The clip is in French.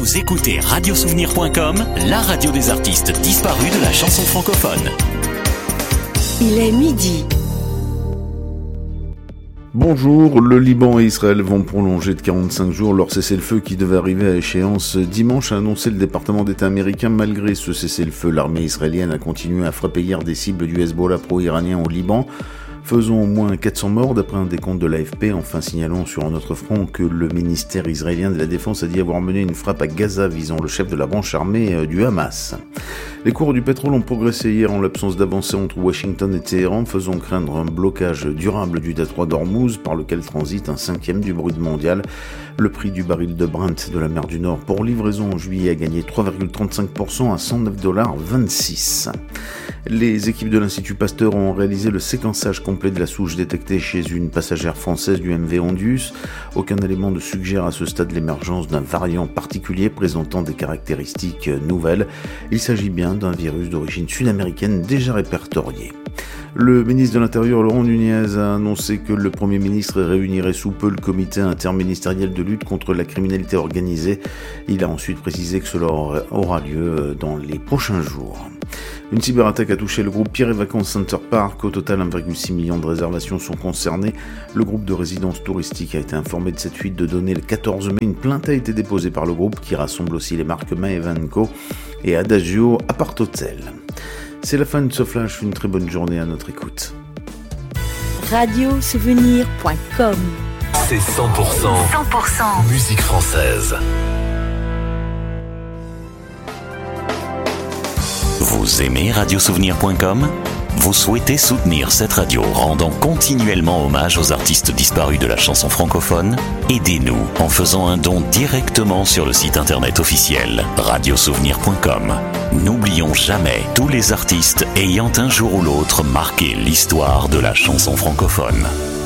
Vous écoutez radiosouvenir.com, la radio des artistes disparus de la chanson francophone. Il est midi. Bonjour, le Liban et Israël vont prolonger de 45 jours leur cessez-le-feu qui devait arriver à échéance dimanche, a annoncé le département d'État américain. Malgré ce cessez-le-feu, l'armée israélienne a continué à frapper hier des cibles du Hezbollah pro-iranien au Liban, faisant au moins 400 morts d'après un décompte de l'AFP, enfin signalant sur un autre front que le ministère israélien de la Défense a dit avoir mené une frappe à Gaza visant le chef de la branche armée du Hamas. Les cours du pétrole ont progressé hier en l'absence d'avancée entre Washington et Téhéran, faisant craindre un blocage durable du détroit d'Ormuz par lequel transite un cinquième du brut mondial. Le prix du baril de Brent de la mer du Nord pour livraison en juillet a gagné 3,35% à $109,26. Les équipes de l'Institut Pasteur ont réalisé le séquençage complet de la souche détectée chez une passagère française du MV Ondius. Aucun élément ne suggère à ce stade l'émergence d'un variant particulier présentant des caractéristiques nouvelles. Il s'agit bien d'un virus d'origine sud-américaine déjà répertorié. Le ministre de l'Intérieur, Laurent Nunez, a annoncé que le Premier ministre réunirait sous peu le comité interministériel de lutte contre la criminalité organisée. Il a ensuite précisé que cela aura lieu dans les prochains jours. Une cyberattaque a touché le groupe Pierre et Vacances Center Park. Au total, 1,6 million de réservations sont concernées. Le groupe de résidences touristiques a été informé de cette fuite de données le 14 mai. Une plainte a été déposée par le groupe qui rassemble aussi les marques Maven Co et Adagio Apart Hotel. C'est la fin de ce flash, une très bonne journée à notre écoute. Radiosouvenir.com. C'est 100% musique française. Vous aimez radiosouvenir.com ? Vous souhaitez soutenir cette radio rendant continuellement hommage aux artistes disparus de la chanson francophone ? Aidez-nous en faisant un don directement sur le site internet officiel radiosouvenir.com. N'oublions jamais tous les artistes ayant un jour ou l'autre marqué l'histoire de la chanson francophone.